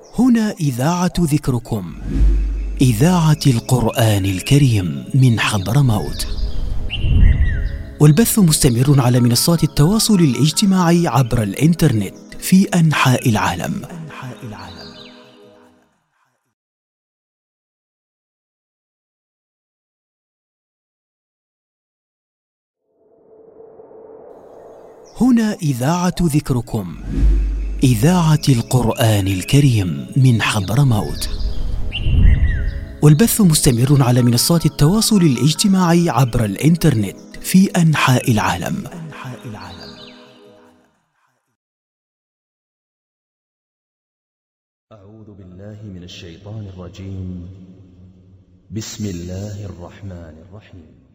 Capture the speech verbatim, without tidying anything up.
هنا إذاعة ذكركم، إذاعة القرآن الكريم من حضرموت، والبث مستمر على منصات التواصل الاجتماعي عبر الإنترنت في أنحاء العالم. هنا إذاعة ذكركم، إذاعة القرآن الكريم من حضرموت، والبث مستمر على منصات التواصل الاجتماعي عبر الإنترنت في أنحاء العالم. أعوذ بالله من الشيطان الرجيم. بسم الله الرحمن الرحيم.